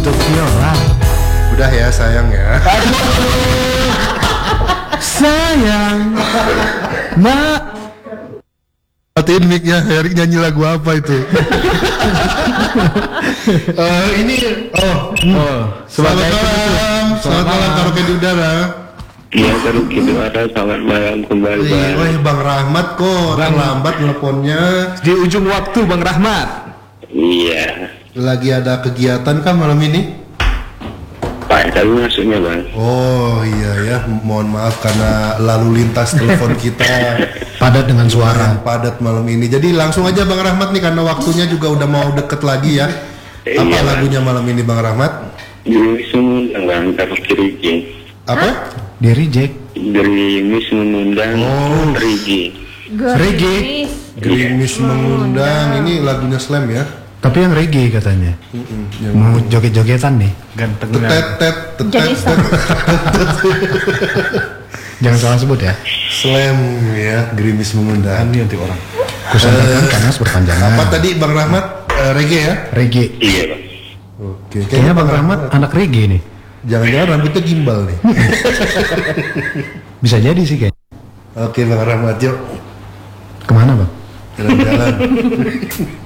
Untuk viola. Udah ya sayang ya. Sayang. Matiin mic-nya, Erik nyanyi lagu apa itu? Selamat malam, selamat malam karaoke di udara. Iya, karaoke di udara, selamat malam kembali. Wih, Bang Rahmat kok terlambat teleponnya. Di ujung waktu Bang Rahmat. Iya, Lagi ada kegiatan kah malam ini? Pak, tapi masuknya bang. Oh iya ya, mohon maaf karena lalu lintas telepon kita Padat dengan suara. padat malam ini. Jadi langsung aja Bang Rahmat nih karena waktunya juga udah mau deket lagi ya. Apa Iya, lagunya malam ini Bang Rahmat? Dari Sumun bang, cover Rigi. Apa? Di reject. Dari Miss mengundang Rigi. Reggae. Gerimis mengundang, ini lagunya Slam ya. Tapi yang reggae katanya. Yang Mau joget-jogetan nih. Ganteng. tetet Jadi Jangan salah sebut ya. Slam ya, Gerimis mengundang. Nanti orang. Kusadarkan karena berpanjangan. Apa tadi Bang Rahmat? Reggae ya? Reggae. Iya bang. Oke. Kayaknya Bang Rahmat anak reggae nih. Jangan-jangan rambutnya gimbal nih. Bisa jadi sih kayaknya. Oke Bang Rahmat, yuk Kemana Bang? jalan-jalan.